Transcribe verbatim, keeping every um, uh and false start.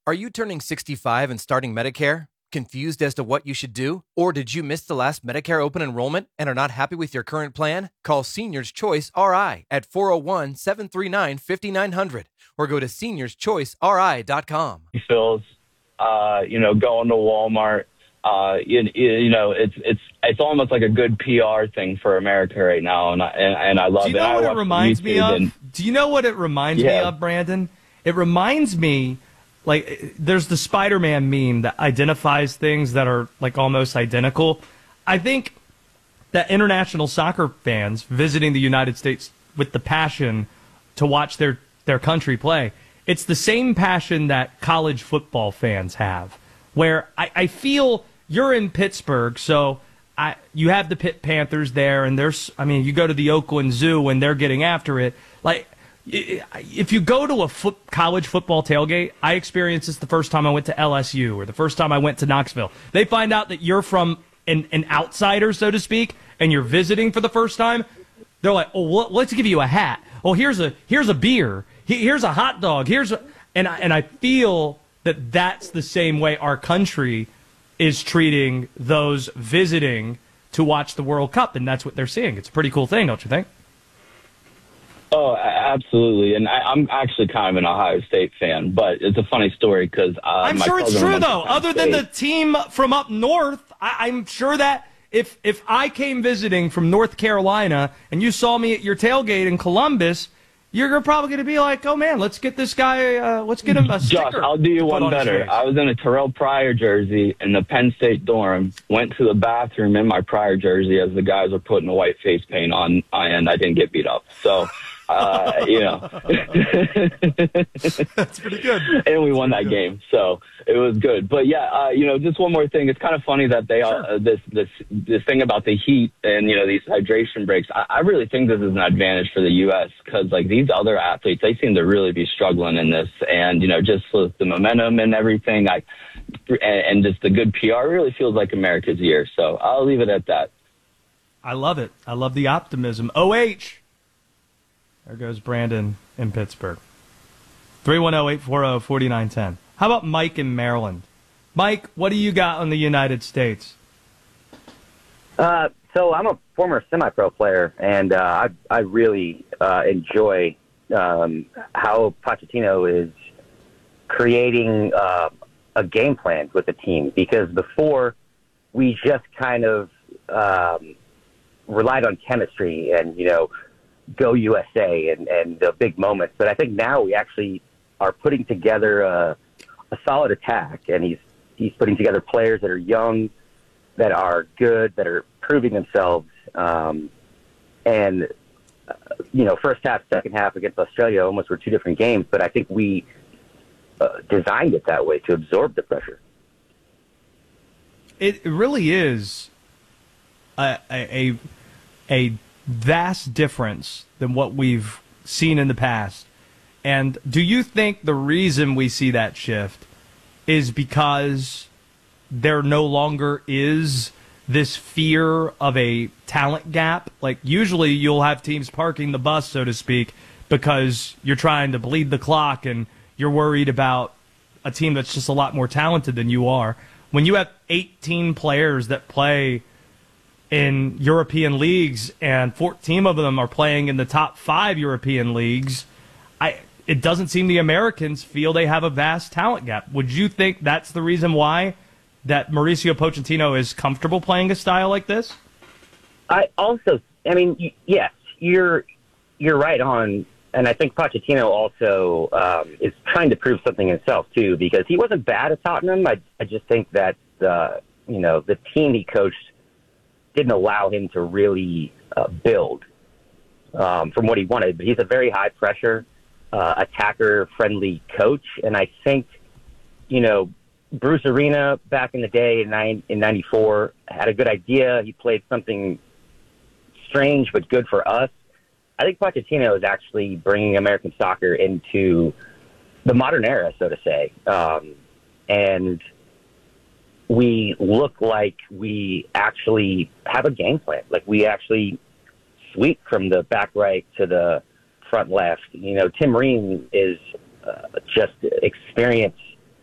Are you turning sixty-five and starting Medicare? Confused as to what you should do? Or did you miss the last Medicare open enrollment and are not happy with your current plan? Call Seniors Choice R I at four oh one, seven three nine, five nine zero zero or go to seniors choice r i dot com. Feels, uh, you know, going to Walmart, uh, you, you know, it's it's it's almost like a good P R thing for America right now, and I, and, and I love it. Do you know it. what I it reminds me of? And, Do you know what it reminds yeah. me of, Brandon? It reminds me, like, there's the Spider-Man meme that identifies things that are, like, almost identical. I think that international soccer fans visiting the United States with the passion to watch their, their country play, it's the same passion that college football fans have, where I, I feel you're in Pittsburgh, so I, you have the Pitt Panthers there, and there's, I mean, you go to the Oakland Zoo and they're getting after it. Like, if you go to a foot, college football tailgate, I experienced this the first time I went to L S U or the first time I went to Knoxville. They find out that you're from an, an outsider, so to speak, and you're visiting for the first time. They're like, "Oh, well, let's give you a hat. Oh, here's a here's a beer. Here's a hot dog. Here's a," and I, and I feel that that's the same way our country is treating those visiting to watch the World Cup, and that's what they're seeing. It's a pretty cool thing, don't you think? Oh, absolutely. And I, I'm actually kind of an Ohio State fan, but it's a funny story because uh, I'm my sure it's cousin true, went to though. Penn Other than State. the team from up north, I, I'm sure that if if I came visiting from North Carolina and you saw me at your tailgate in Columbus, you're probably going to be like, "Oh man, let's get this guy. Uh, let's get him a sticker." Josh, I'll do you to put one on his better. face. I was in a Terrell Pryor jersey in the Penn State dorm, went to the bathroom in my Pryor jersey as the guys were putting the white face paint on, and I didn't get beat up. So, uh, you know. That's pretty good. And we won that game, so it was good. But yeah, uh, you know, just one more thing. It's kind of funny that they Sure. uh, this this this thing about the heat and you know these hydration breaks. I, I really think this is an advantage for the U S because like these other athletes, they seem to really be struggling in this, and you know, just with the momentum and everything, I and, and just the good P R, it really feels like America's year. So I'll leave it at that. I love it. I love the optimism. O H. There goes Brandon in Pittsburgh. three one zero, eight four zero, four nine one zero. How about Mike in Maryland? Mike, what do you got on the United States? Uh, so I'm a former semi-pro player, and uh, I, I really uh, enjoy um, how Pochettino is creating uh, a game plan with the team, because before we just kind of um, relied on chemistry and, you know, go U S A and, and the big moments. But I think now we actually are putting together a, a solid attack, and he's he's putting together players that are young, that are good, that are proving themselves. Um, and, uh, you know, first half, second half against Australia almost were two different games, but I think we uh, designed it that way to absorb the pressure. It really is a a, a vast difference than what we've seen in the past. And do you think the reason we see that shift is because there no longer is this fear of a talent gap? Like, usually you'll have teams parking the bus, so to speak, because you're trying to bleed the clock and you're worried about a team that's just a lot more talented than you are. When you have eighteen players that play in European leagues and fourteen of them are playing in the top five European leagues, I it doesn't seem the Americans feel they have a vast talent gap. Would you think that's the reason why that Mauricio Pochettino is comfortable playing a style like this? I also, I mean, y- yes, you're you're right on, and I think Pochettino also um, is trying to prove something himself too, because he wasn't bad at Tottenham. I I just think that uh, you know the team he coached didn't allow him to really uh, build um, from what he wanted. But he's a very high pressure, uh, attacker friendly coach, and I think you know. Bruce Arena back in the day in, nine, in ninety-four had a good idea. He played something strange but good for us. I think Pochettino is actually bringing American soccer into the modern era, so to say. Um, and we look like we actually have a game plan. Like we actually sweep from the back right to the front left. You know, Tim Ream is uh, just experienced